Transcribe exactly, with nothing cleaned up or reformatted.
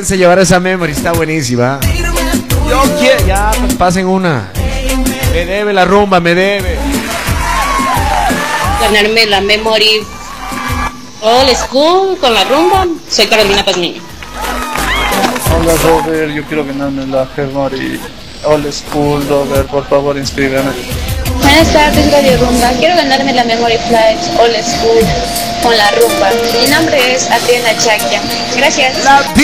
¿Quién se llevará esa memory? Está buenísima. Yo quiero. Ya, pues pasen una. Me debe la rumba, me debe. Ganarme la memory old school con la rumba. Soy Carolina Pazmiño. Hola Robert, yo quiero ganarme la memory old school. Robert, por favor inscríbeme. Buenas tardes, Radio Rumba. Quiero ganarme la Memory Flight Old School con la rumba. Mi nombre es Adriana Chakia. Gracias.